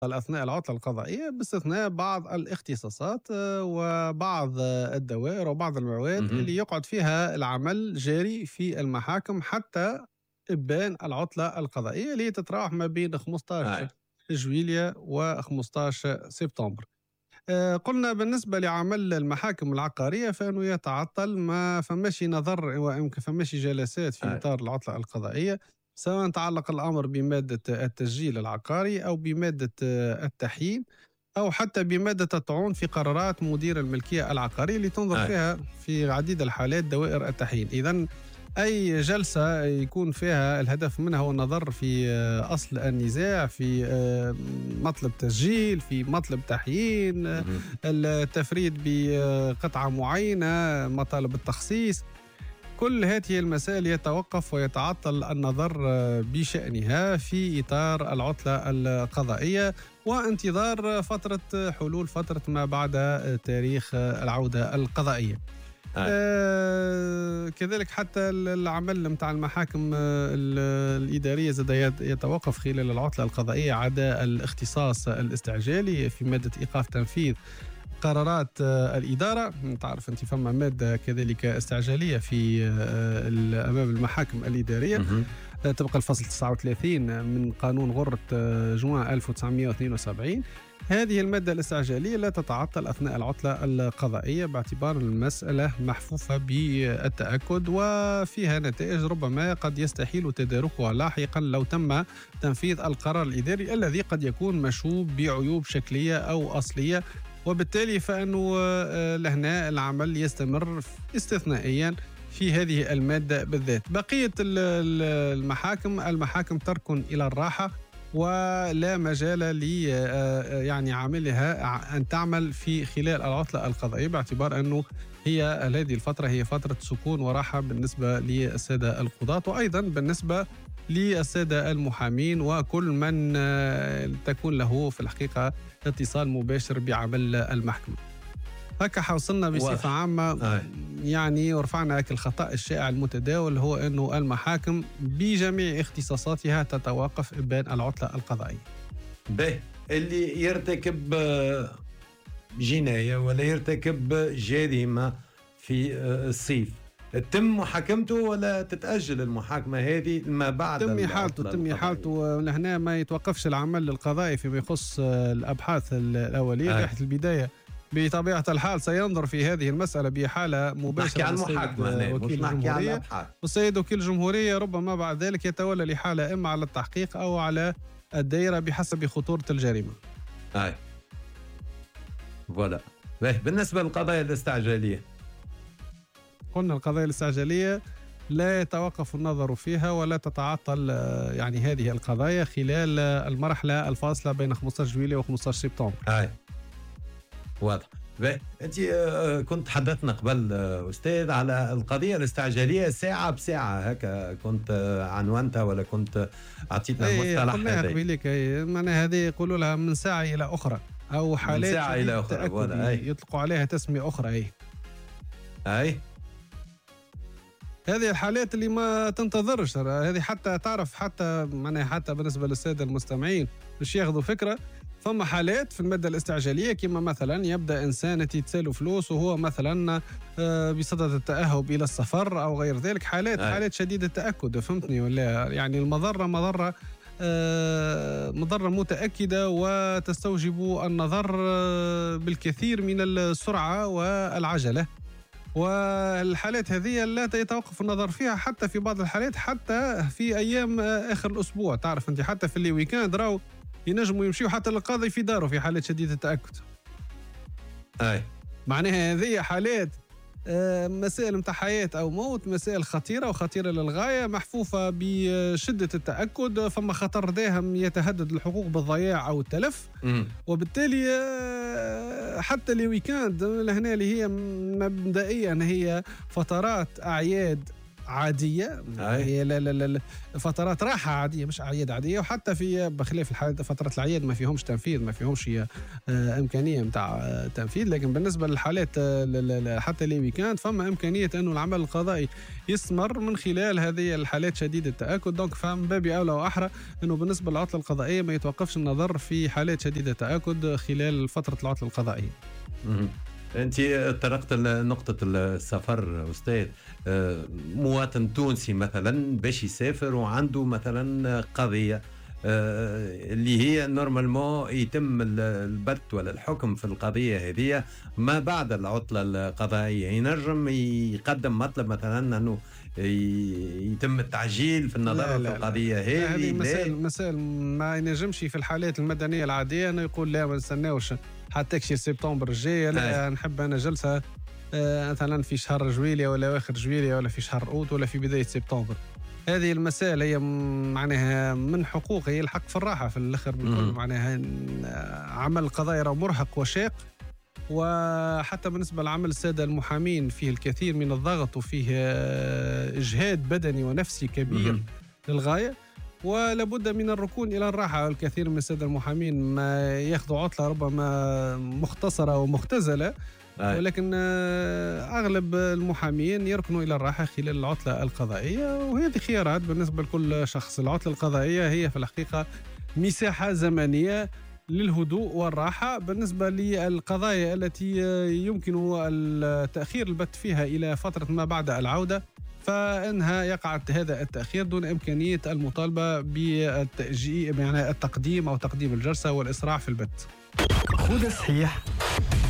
أثناء العطلة القضائية باستثناء بعض الاختصاصات وبعض الدوائر وبعض المواد اهم. اللي يقعد فيها العمل جاري في المحاكم حتى إبان العطلة القضائية اللي تتراوح ما بين 15 أي. جويلية و 15 سبتمبر. قلنا بالنسبة لعمل المحاكم العقارية فإنه يتعطل، ما فماش نظر ويمكن فماش جلسات في أي. إطار العطلة القضائية، سواء تعلق الأمر بمادة التسجيل العقاري أو بمادة التحيين أو حتى بمادة الطعون في قرارات مدير الملكية العقارية اللي تنظر أي. فيها في عديد الحالات دوائر التحيين. إذن أي جلسة يكون فيها الهدف منها هو النظر في أصل النزاع، في مطلب تسجيل، في مطلب تحيين، اهم. التفريد بقطعة معينة، مطالب التخصيص، كل هذه المسائل يتوقف ويتعطل النظر بشأنها في إطار العطلة القضائية وانتظار حلول فترة ما بعد تاريخ العودة القضائية. أي. كذلك حتى العمل متاع المحاكم الإدارية زاد يتوقف خلال العطلة القضائية عدا الاختصاص الاستعجالي في مادة إيقاف تنفيذ قرارات الإدارة. تعرف أنت فما مادة كذلك استعجالية في أمام المحاكم الإدارية اهم. طبق الفصل 39 من قانون غرة جوان 1972. هذه المادة الاستعجالية لا تتعطل أثناء العطلة القضائية باعتبار المسألة محفوفة بالتأكد وفيها نتائج ربما قد يستحيل تداركها لاحقا لو تم تنفيذ القرار الإداري الذي قد يكون مشوب بعيوب شكلية أو أصلية، وبالتالي فإنه لهنا العمل يستمر استثنائيا في هذه المادة بالذات. بقية المحاكم تركن إلى الراحة ولا مجال يعني عاملها أن تعمل في خلال العطلة القضائية باعتبار أنه هذه الفترة هي فترة سكون وراحة بالنسبة للسادة القضاة وأيضا بالنسبة للسادة المحامين وكل من تكون له في الحقيقة اتصال مباشر بعمل المحكمة. هكا حوصلنا بصفة عامة يعني ورفعنا هيك الخطأ الشائع المتداول هو أنه المحاكم بجميع اختصاصاتها تتوقف إبان العطلة القضائية. به اللي يرتكب جناية ولا يرتكب جريمة في الصيف تم محاكمته ولا تتأجل المحاكمة هذه ما بعد تم حالته ولهنا ما يتوقفش العمل القضائي فيما يخص الأبحاث الأولية. تحت البداية بطبيعة الحال سينظر في هذه المسألة بحالة مباشرة وكيل الجمهورية، والسيد وكيل الجمهورية ربما بعد ذلك يتولى لحالة إما على التحقيق أو على الدائرة بحسب خطورة الجريمة. فوالا. بالنسبة للقضايا الاستعجالية قلنا القضايا الاستعجالية لا يتوقف النظر فيها ولا تتعطل يعني هذه القضايا خلال المرحلة الفاصلة بين 15 جويلية و 15 سبتمبر. واضح. أنت كنت حدثنا قبل أستاذ على القضية الاستعجالية ساعة بساعة هكا كنت عنوانتها ولا كنت أعطيتنا المصطلح هذا؟ قلنا معناها هذه يقولوا لها من ساعة إلى أخرى أو حالات من ساعة إلى أخرى يطلقوا عليها تسمية أخرى. هذه الحالات اللي ما تنتظرش هذه حتى تعرف حتى معناها حتى بالنسبة للسادة المستمعين باش ياخذوا فكرة. ثم حالات في المادة الاستعجالية كما مثلا يبدأ إنسان يتسالوا فلوس وهو مثلا بصدد التأهب إلى السفر أو غير ذلك. حالات شديدة التأكد، فهمتني ولا؟ يعني المضرة مضرة متأكدة وتستوجب النظر بالكثير من السرعة والعجلة، والحالات هذه لا يتوقف النظر فيها حتى في بعض الحالات حتى في أيام آخر الأسبوع. تعرف أنت حتى في اللي ويكاند راو ينجموا يمشيوا حتى للقاضي في داره في حالة شديدة التأكد. معناها هذه حالات مسائل متاع حياة أو موت، مسائل خطيرة وخطيرة للغاية محفوفة بشدة التأكد، فما خطر داهم يتهدد الحقوق بالضياع أو التلف. وبالتالي حتى الويكاند لهنا اللي هي مبدئيا هي فترات أعياد عاديه، هي فترات راحه عاديه مش اعياد عاديه. وحتى في بخلاف الحالات فترات الاعياد ما فيهمش تنفيذ، ما فيهمش امكانيه نتاع تنفيذ. لكن بالنسبه للحالات حتى لي ويكاند فما امكانيه انه العمل القضائي يستمر من خلال هذه الحالات شديده التاكد. دونك فهم بابي اولى واحرى انه بالنسبه للعطله القضائيه ما يتوقفش النظر في حالات شديده التاكد خلال فتره العطله القضائيه. أنت طرقت لنقطة السفر أستاذ. مواطن تونسي مثلا باش يسافر وعنده مثلا قضية اللي هي نورمالمون يتم البت ولا الحكم في القضية هذه ما بعد العطلة القضائية، ينجم يقدم مطلب مثلا أنه يتم التعجيل في النظر في القضية هذه. مسائل ما ينجمش في الحالات المدنية العادية أنه يقول لا ما نستناوش حتى كشي سبتمبر الجاي، لا نحب أنا جلسة مثلا في شهر جويلية ولا آخر جويلية ولا في شهر أوت ولا في بداية سبتمبر. هذه المسائل هي معناها من حقوق، هي الحق في الراحة في الآخر بالكل. معناها عمل القضائي مرهق وشاق، وحتى بالنسبة لعمل السادة المحامين فيه الكثير من الضغط وفيه إجهاد بدني ونفسي كبير للغاية، ولابد من الركون إلى الراحة. الكثير من السادة المحامين ما ياخذوا عطلة ربما مختصرة ومختزلة، ولكن أغلب المحامين يركنوا إلى الراحة خلال العطلة القضائية، وهذه خيارات بالنسبة لكل شخص. العطلة القضائية هي في الحقيقة مساحة زمنية للهدوء والراحة. بالنسبة للقضايا التي يمكن التأخير البت فيها إلى فترة ما بعد العودة، فإنها يقع هذا التأخير دون إمكانية المطالبة بالتأجيل، يعني التقديم أو تقديم الجلسة والإسراع في البت. خذ صحيح